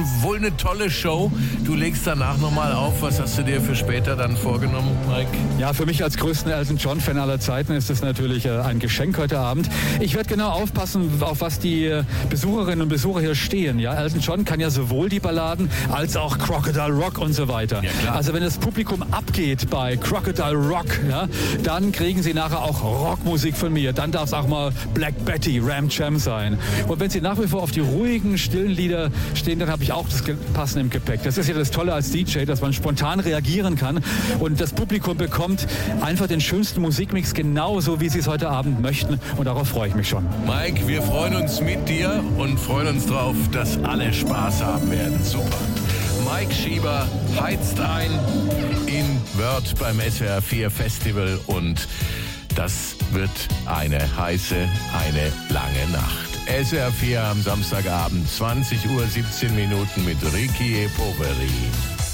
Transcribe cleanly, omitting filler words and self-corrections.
wohl eine tolle Show. Du legst danach nochmal auf. Was hast du dir für später dann vorgenommen, Mike? Ja, für mich als größten Elton John-Fan aller Zeiten ist es natürlich ein Geschenk heute Abend. Ich werde genau aufpassen, auf was die Besucherinnen und Besucher hier stehen. Ja, Elton John kann ja sowohl die Balladen als auch Crocodile Rock und so weiter. Ja, klar. Also wenn das Publikum abgeht bei Crocodile Rock, ja, dann kriegen sie nachher auch Rockmusik von mir. Dann darf es auch mal Black Betty, Ram Jam sein. Und wenn sie nach wie vor auf die ruhigen, stillen Lieder stehen, dann habe ich auch das Passende im Gepäck. Das ist ja das Tolle als DJ, dass man spontan reagieren kann und das Publikum bekommt einfach den schönsten Musikmix genauso, wie sie es heute Abend möchten. Und darauf freue ich mich schon. Mike, wir freuen uns mit dir und freuen uns drauf, dass alle Spaß haben werden. Super. Mike Schieber heizt ein in Wörth beim SWR 4 Festival und das wird eine heiße, eine lange Nacht. SWR 4 am Samstagabend, 20 Uhr, 17 Minuten mit Ricky E. Poveri.